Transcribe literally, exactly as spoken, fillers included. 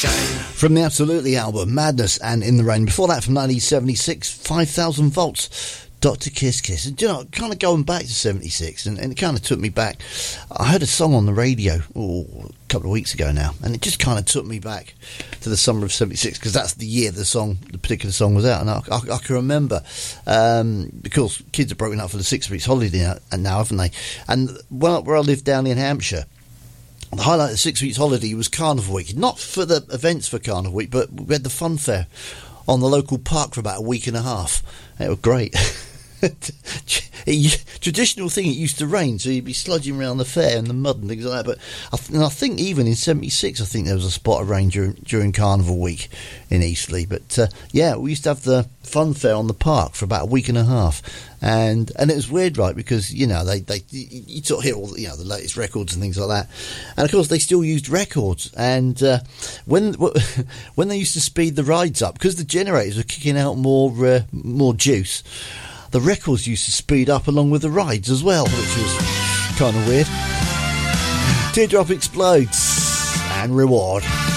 From the Absolutely album, Madness and In the Rain. Before that, from nineteen seventy-six, five thousand volts. Doctor Kiss Kiss. And, you know, kind of going back to seventy-six, and, and it kind of took me back. I heard a song on the radio oh, a couple of weeks ago now, and it just kind of took me back to the summer of seventy-six, because that's the year the song, the particular song was out. And I, I, I can remember, um, because kids are broken up for the six weeks holiday now, and now, haven't they? And where, where I lived down in Hampshire, the highlight of the six weeks holiday was Carnival Week. Not for the events for Carnival Week, but we had the fun fair on the local park for about a week and a half. It was great. it, traditional thing, it used to rain, so you'd be sludging around the fair in the mud and things like that. But I, th- and I think even in seventy-six, I think there was a spot of rain during, during Carnival Week in Eastleigh. But uh, yeah, we used to have the fun fair on the park for about a week and a half, and and it was weird, right? Because you know they they you, you sort of hear all the, you know the latest records and things like that, and of course they still used records. And uh, when when they used to speed the rides up, because the generators were kicking out more uh, more juice, the records used to speed up along with the rides as well, which was kind of weird. Teardrop Explodes and Reward.